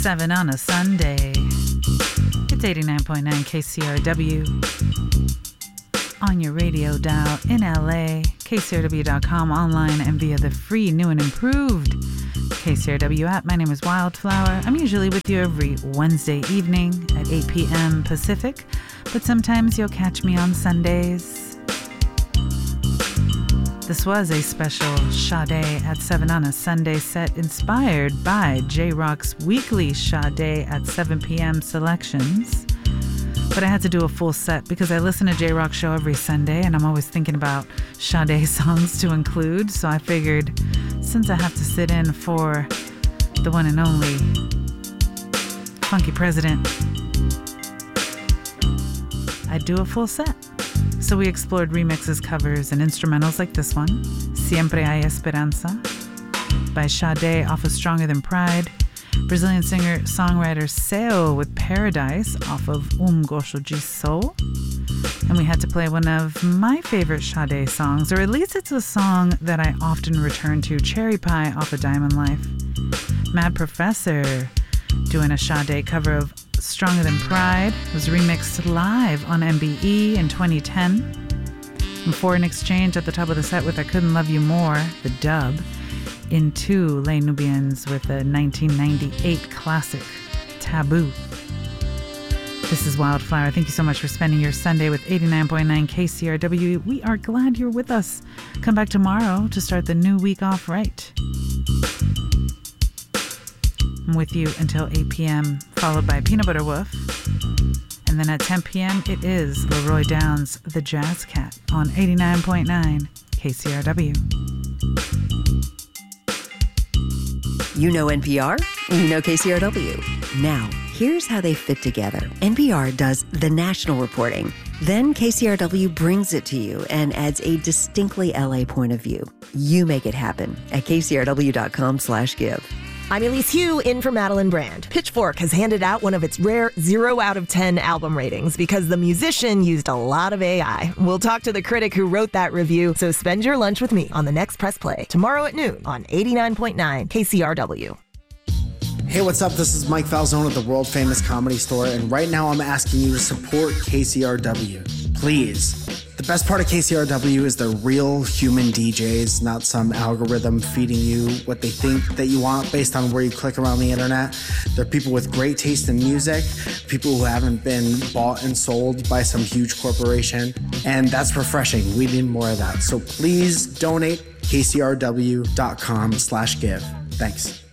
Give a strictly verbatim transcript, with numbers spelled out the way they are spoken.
seven on a Sunday. It's eighty-nine point nine K C R W. On your radio dial in L A, K C R W dot com, online and via the free, new and improved K C R W app. My name is Wildflower. I'm usually with you every Wednesday evening at eight p.m. Pacific, but sometimes you'll catch me on Sundays. This was a special Sade at seven on a Sunday set inspired by J-Rock's weekly Sade at seven p.m. selections. But I had to do a full set because I listen to J-Rock show every Sunday and I'm always thinking about Sade songs to include. So I figured since I have to sit in for the one and only Funky President, I'd do a full set. So we explored remixes, covers, and instrumentals like this one, Siempre Hay Esperanza, by Sade off of Stronger Than Pride, Brazilian singer-songwriter Seo with Paradise off of Um Gosho de Soul, and we had to play one of my favorite Sade songs, or at least it's a song that I often return to, Cherry Pie off of Diamond Life. Mad Professor doing a Sade cover of Stronger Than Pride was remixed live on M B E in twenty ten. And Foreign Exchange at the top of the set with I Couldn't Love You More, the dub, into Les Nubians with a nineteen ninety-eight classic, Taboo. This is Wildflower. Thank you so much for spending your Sunday with eighty-nine point nine K C R W. We are glad you're with us. Come back tomorrow to start the new week off right. I'm with you until eight p.m., followed by Peanut Butter Wolf. And then at ten p.m., it is Leroy Downs, the Jazz Cat, on eighty-nine point nine K C R W. You know N P R, you know K C R W. Now, here's how they fit together. N P R does the national reporting. Then K C R W brings it to you and adds a distinctly L A point of view. You make it happen at K C R W dot com slash give. I'm Elise Hugh, in for Madeline Brand. Pitchfork has handed out one of its rare zero out of ten album ratings because the musician used a lot of A I. We'll talk to the critic who wrote that review, so spend your lunch with me on the next Press Play, tomorrow at noon on eighty-nine point nine K C R W. Hey, what's up? This is Mike Falzone at the World Famous Comedy Store, and right now I'm asking you to support K C R W. Please. The best part of K C R W is they're real human D Js, not some algorithm feeding you what they think that you want based on where you click around the internet. They're people with great taste in music, people who haven't been bought and sold by some huge corporation, and that's refreshing. We need more of that. So please donate, K C R W dot com slash give. Thanks.